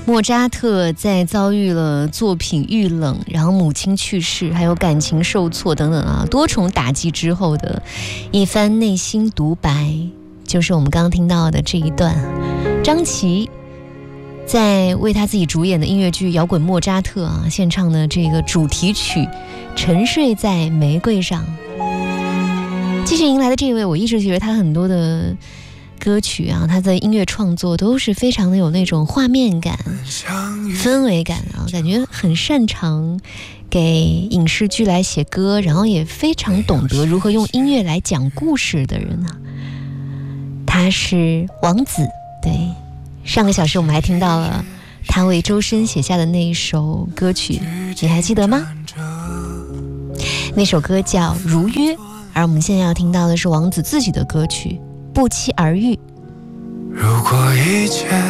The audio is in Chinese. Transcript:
莫扎特在遭遇了作品遇冷，然后母亲去世，还有感情受挫等等多重打击之后的一番内心独白，就是我们刚刚听到的这一段。张琪在为他自己主演的音乐剧《摇滚莫扎特》献唱的这个主题曲《沉睡在玫瑰上》。继续迎来的这位，我一直觉得他很多的歌曲他的音乐创作都是非常的有那种画面感、氛围感感觉很擅长给影视剧来写歌，然后也非常懂得如何用音乐来讲故事的人他是王子。对，上个小时我们还听到了他为周深写下的那一首歌曲，你还记得吗？那首歌叫《如约》，而我们现在要听到的是王子自己的歌曲《不期而遇》。 如果一切